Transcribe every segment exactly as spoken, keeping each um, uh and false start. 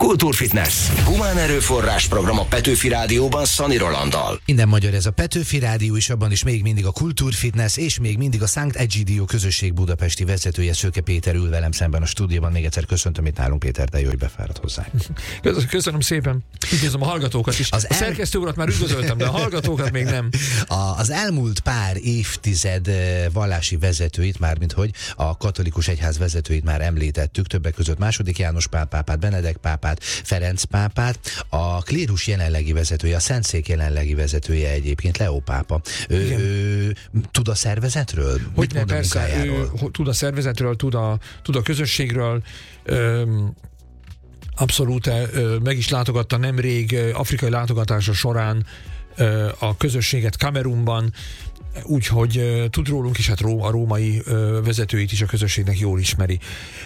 Kultúrfitness. Humán erőforrás program a Petőfi Rádióban Szani Rolanddal. Minden magyar ez a Petőfi Rádió, és abban is még mindig a Kultúrfitness, és még mindig a Sankt Egidio közösség budapesti vezetője, Szőke Péter ül velem szemben a stúdióban. Még egyszer köszöntöm itt nálunk, Péter, de jó, hogy befáradt hozzá. Köszönöm szépen. Üdvözlöm a hallgatókat is. Az a el... szerkesztő urat már üdvözöltem, de a hallgatókat még nem. A, az elmúlt pár évtized vallási vezetőit, mármint hogy a katolikus egyház vezetőit már említettük, többek között második János Pál pápát, Benedek pápát, Ferenc pápát, a klérus jelenlegi vezetője, a Szentszék jelenlegi vezetője egyébként Leó pápa. Ő, ő tud a szervezetről? Hogy ne, persze, ő tud a szervezetről, tud a, tud a közösségről, öm, abszolút ö, meg is látogatta nemrég afrikai látogatása során ö, a közösséget Kamerunban, úgyhogy ö, tud rólunk is, hát a római ö, vezetőit is a közösségnek jól ismeri.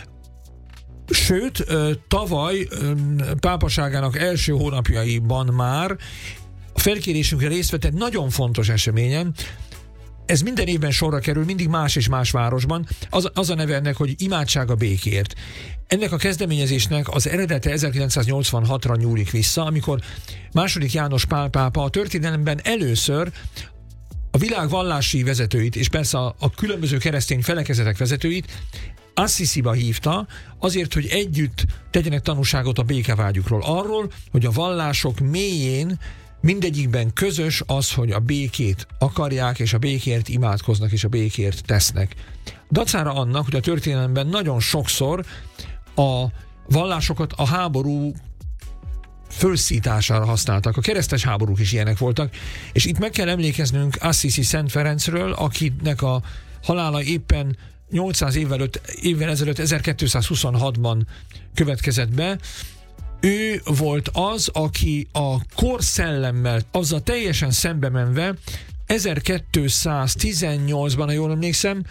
Sőt, tavaly pápaságának első hónapjaiban már a felkérésünkre részt vett egy nagyon fontos eseményen. Ez minden évben sorra kerül, mindig más és más városban. Az, az a neve ennek, hogy Imádság a békért. Ennek a kezdeményezésnek az eredete ezerkilencszáznyolcvanhatra nyúlik vissza, amikor második János Pál pápa a történelemben először a világ vallási vezetőit, és persze a, a különböző keresztény felekezetek vezetőit Assisiba hívta, azért, hogy együtt tegyenek tanúságot a békevágyukról. Arról, hogy a vallások mélyén mindegyikben közös az, hogy a békét akarják, és a békért imádkoznak, és a békért tesznek. Dacára annak, hogy a történelemben nagyon sokszor a vallásokat a háború fölszítására használtak. A keresztes háborúk is ilyenek voltak, és itt meg kell emlékeznünk Assisi Szent Ferencről, akinek a halála éppen nyolcszáz évvel, évvel ezelőtt ezerkétszázhuszonhatban következett be. Ő volt az, aki a korszellemmel, azzal teljesen szembe menve ezerkétszáztizennyolcban, ha jól emlékszem,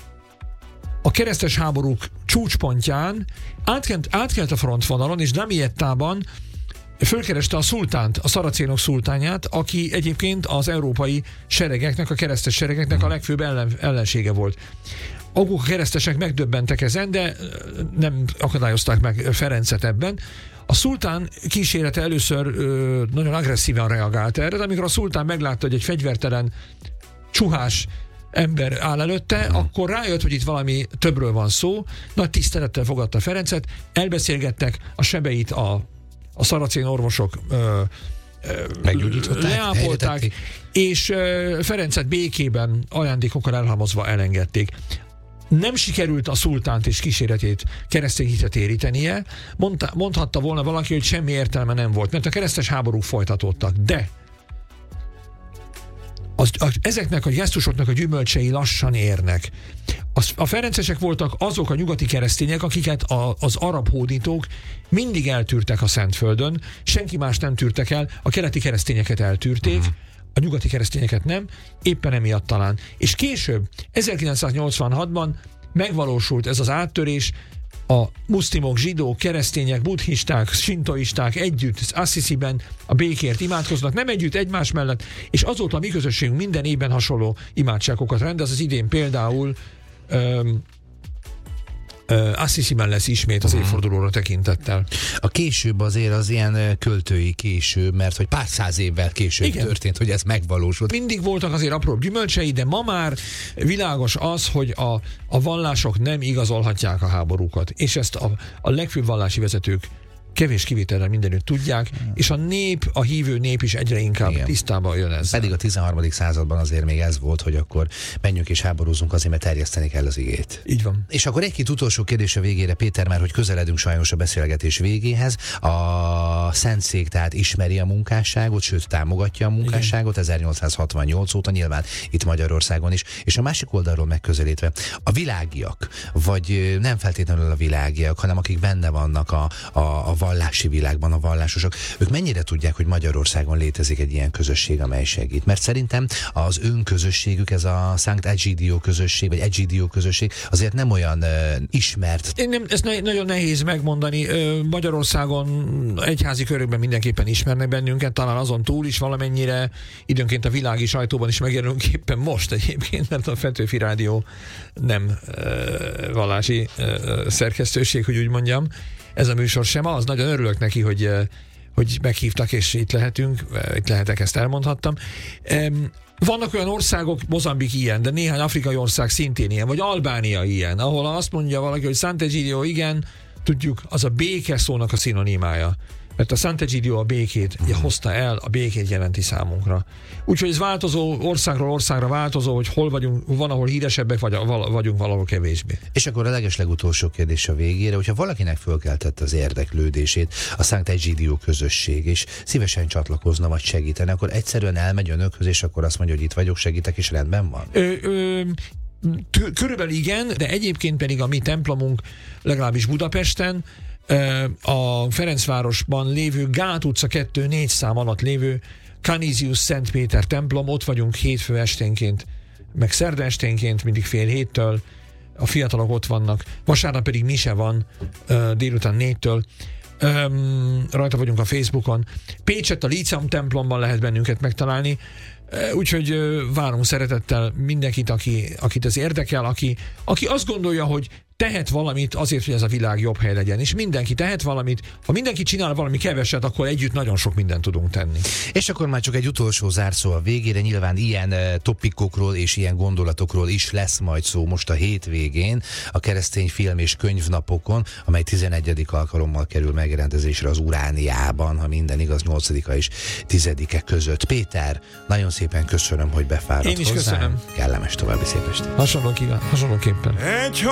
a keresztes háborúk csúcspontján átkelt, átkelt a frontvonalon, és Damiettában fölkereste a szultánt, a szaracénok szultánját, aki egyébként az európai seregeknek, a keresztes seregeknek a legfőbb ellen, ellensége volt. Maguk a keresztesek megdöbbentek ezen, de nem akadályozták meg Ferencet ebben. A szultán kísérete először ö, nagyon agresszíven reagált erre, de amikor a szultán meglátta, hogy egy fegyvertelen, csuhás ember áll előtte, hmm. akkor rájött, hogy itt valami többről van szó, nagy tisztelettel fogadta Ferencet, elbeszélgettek, a sebeit a, a szaracén orvosok ö, leápolták, és ö, Ferencet békében ajándékokkal elhalmozva elengedték. Nem sikerült a szultánt és kíséretét, keresztény hitre térítenie. Mondta, mondhatta volna valaki, hogy semmi értelme nem volt, mert a keresztes háborúk folytatódtak. De az, a, ezeknek a gesztusoknak a gyümölcsei lassan érnek. Az, a ferencesek voltak azok a nyugati keresztények, akiket a, az arab hódítók mindig eltűrtek a Szentföldön. Senki más nem tűrtek el, a keleti keresztényeket eltűrték, uh-huh. a nyugati keresztényeket nem, éppen emiatt talán. És később, ezerkilencszáznyolcvanhatban megvalósult ez az áttörés, a muszlimok, zsidók, keresztények, buddhisták, sintoisták együtt Assisiben a békért imádkoznak, nem együtt, egymás mellett, és azóta a mi közösségünk minden évben hasonló imádságokat rendez. Az idén például öm, Uh, Assisiben lesz ismét az évfordulóra tekintettel. A később azért az ilyen költői később, mert hogy pár száz évvel később Igen. történt, hogy ez megvalósult. Mindig voltak azért apró gyümölcsei, de ma már világos az, hogy a, a vallások nem igazolhatják a háborúkat, és ezt a, a legfőbb vallási vezetők kevés kivétellel mindenütt tudják, hmm. és a nép, a hívő nép is egyre inkább Igen. tisztában jön ezzel. Pedig a tizenharmadik században azért még ez volt, hogy akkor menjünk és háborúzunk azért, mert terjeszteni kell az igét. Így van. És akkor egy-két utolsó kérdés a végére, Péter, mert hogy közeledünk sajnos a beszélgetés végéhez. A Szentszék tehát ismeri a munkásságot, sőt támogatja a munkásságot Igen. ezernyolcszázhatvannyolc óta, nyilván itt Magyarországon is. És a másik oldalról megközelítve, a világiak, vagy nem feltétlenül a világiak, hanem akik benne vannak a, a, a vallási világban, a vallásosok, ők mennyire tudják, hogy Magyarországon létezik egy ilyen közösség, amely segít? Mert szerintem az önközösségük, ez a Sankt Egidio közösség, vagy Egidio közösség, azért nem olyan uh, ismert. Én nem, ezt ne, nagyon nehéz megmondani. Magyarországon egyházi körökben mindenképpen ismernek bennünket, talán azon túl is valamennyire, időnként a világi sajtóban is megjelenünk éppen most egyébként, mert a Petőfi Rádió nem uh, vallási uh, szerkesztőség, hogy úgy mondjam. ez a műsor sem az. Nagyon örülök neki, hogy, hogy meghívtak, és itt lehetünk, itt lehetek, ezt elmondhattam. Vannak olyan országok, Mozambik ilyen, de néhány afrikai ország szintén ilyen, vagy Albánia ilyen, ahol azt mondja valaki, hogy Sant'Egidio, igen, tudjuk, az a béke szónak a szinonimája. Mert a Sant'Egidio a békét uh-huh. hozta el, a békét jelenti számunkra. Úgyhogy ez változó, országról országra változó, hogy hol vagyunk, van, ahol híresebbek, vagy vagyunk valahol kevésbé. És akkor a legeslegutolsó kérdés a végére, hogyha valakinek fölkeltette az érdeklődését a Sant'Egidio közösség, és szívesen csatlakozna, vagy segítene, akkor egyszerűen elmegy önökhöz, és akkor azt mondja, hogy itt vagyok, segítek, és rendben van? Ö, ö, körülbelül igen, de egyébként pedig a mi templomunk, legalábbis Budapesten, a Ferencvárosban lévő Gát utca kettő négy szám alatt lévő Canisius Szent Péter templom, ott vagyunk hétfő esténként, meg szerda esténként, mindig fél héttől, a fiatalok ott vannak, vasárnap pedig mise van délután négytől, rajta vagyunk a Facebookon. Pécsett a Líceum templomban lehet bennünket megtalálni, úgyhogy várunk szeretettel mindenkit, aki, akit ez érdekel, aki, aki azt gondolja, hogy tehet valamit azért, hogy ez a világ jobb hely legyen. És mindenki tehet valamit. Ha mindenki csinál valami keveset, akkor együtt nagyon sok mindent tudunk tenni. És akkor már csak egy utolsó zárszó a végére. Nyilván ilyen uh, topikokról és ilyen gondolatokról is lesz majd szó most a hétvégén a keresztény film és könyvnapokon, amely tizenegyedik alkalommal kerül megrendezésre az Urániában, ha minden igaz, nyolcadika és tizedike között. Péter, nagyon szépen köszönöm, hogy befáradt Én is hozzám. Köszönöm. Kellemes további szép estét. Hasonló kíván, hasonlóképpen. Egy